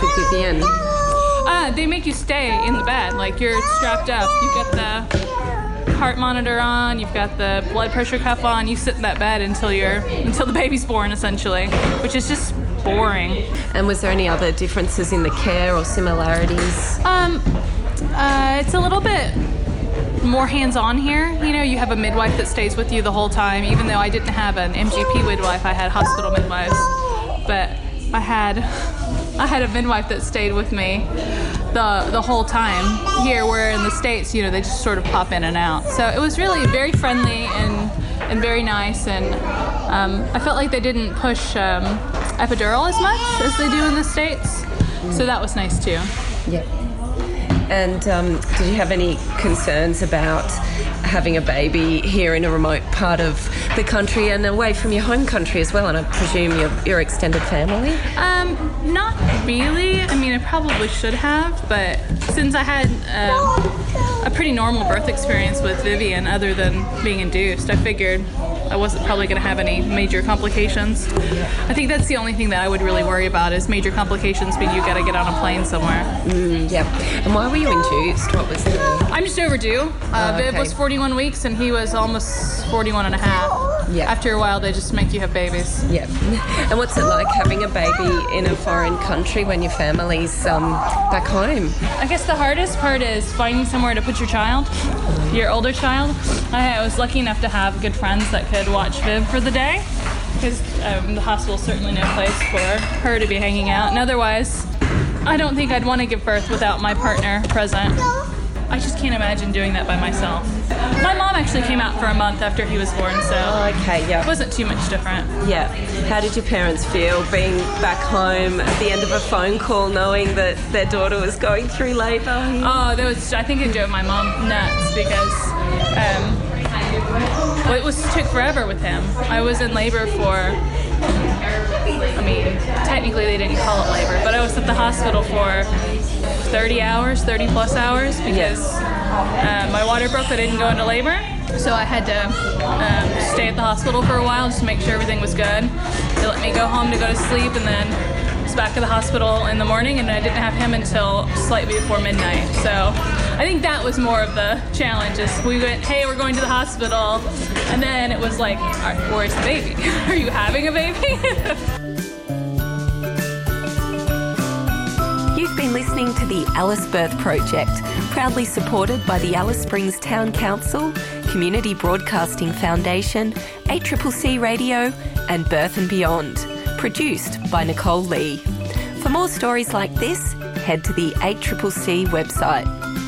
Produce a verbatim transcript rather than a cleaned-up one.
with Vivian? Uh, they make you stay in the bed. Like, you're strapped up. You've got the heart monitor on. You've got the blood pressure cuff on. You sit in that bed until you're until the baby's born, essentially, which is just boring. And was there any other differences in the care or similarities? Um, uh, it's a little bit more hands-on here. You know, you have a midwife that stays with you the whole time. Even though I didn't have an M G P midwife, I had hospital midwives. But I had I had a midwife that stayed with me the the whole time. Here, where in the States, you know, they just sort of pop in and out. So it was really very friendly and and very nice. And um, I felt like they didn't push um, epidural as much as they do in the States. So that was nice too. Yeah. And um, did you have any concerns about having a baby here in a remote part of the country and away from your home country as well? And I presume your, your extended family? Um, not really. I mean, I probably should have, but since I had uh, a pretty normal birth experience with Vivian other than being induced, I figured I wasn't probably going to have any major complications. I think that's the only thing that I would really worry about is major complications being you got to get on a plane somewhere. Mm, yeah. And why were you induced? What was the... I'm just overdue. Uh, oh, okay. Viv was forty-one weeks and he was almost forty-one and a half. Yeah. After a while, they just make you have babies. Yeah. And what's it like having a baby in a foreign country when your family's um, back home? I guess the hardest part is finding somewhere to put your child, your older child. I was lucky enough to have good friends that could watch Viv for the day, because um, the hospital's certainly no place for her to be hanging out. And otherwise, I don't think I'd want to give birth without my partner present. I just can't imagine doing that by myself. My mom actually came out for a month after he was born, so oh, okay, yeah. It wasn't too much different. Yeah. How did your parents feel being back home at the end of a phone call knowing that their daughter was going through labour? Oh, that was, I think it drove my mom nuts because um, well, it was took forever with him. I was in labor for, I mean, technically they didn't call it labor, but I was at the hospital for thirty hours, thirty plus hours, because uh, my water broke. I didn't go into labor, so I had to um, stay at the hospital for a while just to make sure everything was good. They let me go home to go to sleep, and then I was back at the hospital in the morning, and I didn't have him until slightly before midnight. So I think that was more of the challenge. Is we went, hey, we're going to the hospital, and then it was like, all right, where's the baby? Are you having a baby? You've been listening to the Alice Birth Project, proudly supported by the Alice Springs Town Council, Community Broadcasting Foundation, A C C C Radio, and Birth and Beyond. Produced by Nicole Lee. For more stories like this, head to the A C C C website.